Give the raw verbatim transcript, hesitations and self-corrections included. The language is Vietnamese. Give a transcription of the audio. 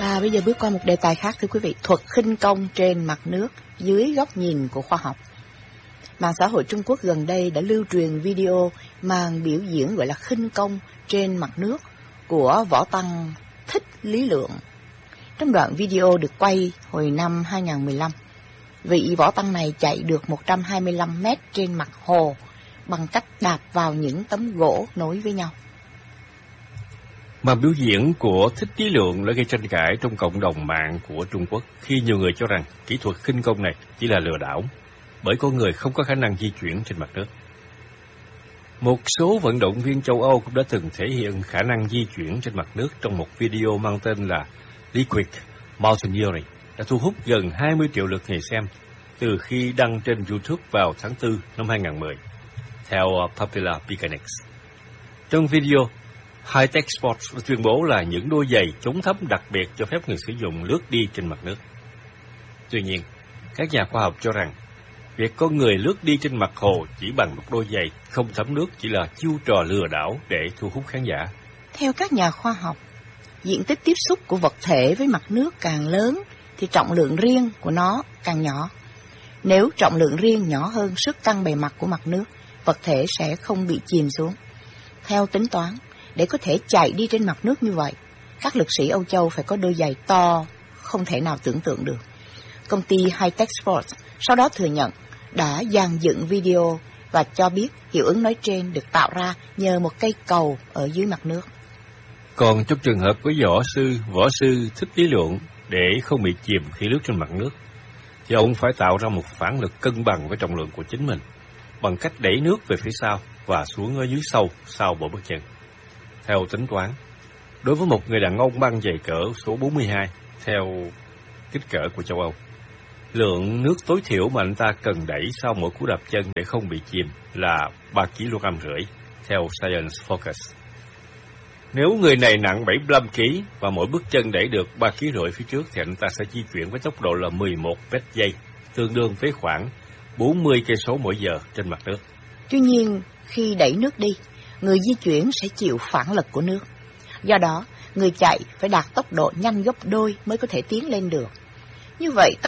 À, bây giờ bước qua một đề tài khác thưa quý vị, thuật khinh công trên mặt nước dưới góc nhìn của khoa học. Mạng xã hội Trung Quốc gần đây đã lưu truyền video màn biểu diễn gọi là khinh công trên mặt nước của võ tăng Thích Lý Lượng. Trong đoạn video được quay hồi năm hai không một lăm, vị võ tăng này chạy được một trăm hai mươi lăm mét trên mặt hồ bằng cách đạp vào những tấm gỗ nối với nhau. Màn biểu diễn của Thích Lý Lượng đã gây tranh cãi trong cộng đồng mạng của Trung Quốc khi nhiều người cho rằng kỹ thuật khinh công này chỉ là lừa đảo bởi con người không có khả năng di chuyển trên mặt nước. Một số vận động viên châu Âu cũng đã từng thể hiện khả năng di chuyển trên mặt nước trong một video mang tên là Liquid Mountaineering đã thu hút gần hai mươi triệu lượt người xem từ khi đăng trên YouTube vào tháng tư năm hai không một không, theo Popular Mechanics. Trong video, High Tech Sports đã tuyên bố là những đôi giày chống thấm đặc biệt cho phép người sử dụng lướt đi trên mặt nước. Tuy nhiên, các nhà khoa học cho rằng việc con người lướt đi trên mặt hồ chỉ bằng một đôi giày không thấm nước chỉ là chiêu trò lừa đảo để thu hút khán giả. Theo các nhà khoa học, diện tích tiếp xúc của vật thể với mặt nước càng lớn thì trọng lượng riêng của nó càng nhỏ. Nếu trọng lượng riêng nhỏ hơn sức căng bề mặt của mặt nước, vật thể sẽ không bị chìm xuống. Theo tính toán, để có thể chạy đi trên mặt nước như vậy, các lực sĩ Âu Châu phải có đôi giày to không thể nào tưởng tượng được. Công ty High Tech Sports sau đó thừa nhận đã dàn dựng video và cho biết hiệu ứng nói trên được tạo ra nhờ một cây cầu ở dưới mặt nước. Còn trong trường hợp của võ sư, võ sư Thích Lý Lượng, để không bị chìm khi lướt trên mặt nước, thì ông phải tạo ra một phản lực cân bằng với trọng lượng của chính mình bằng cách đẩy nước về phía sau và xuống ở dưới sâu sau bộ bước chân. Theo tính toán, đối với một người đàn ông băng giày cỡ số bốn mươi hai theo kích cỡ của châu Âu, lượng nước tối thiểu mà anh ta cần đẩy sau mỗi cú đạp chân để không bị chìm là ba ki lô gam rưỡi, theo Science Focus. Nếu người này nặng bảy mươi lăm ki lô gam và mỗi bước chân đẩy được ba ki lô gam rưỡi phía trước thì anh ta sẽ di chuyển với tốc độ là mười một mét giây, tương đương với khoảng bốn mươi cây số mỗi giờ trên mặt nước. Tuy nhiên, khi đẩy nước đi, người di chuyển sẽ chịu phản lực của nước. Do đó, người chạy phải đạt tốc độ nhanh gấp đôi mới có thể tiến lên được. Như vậy,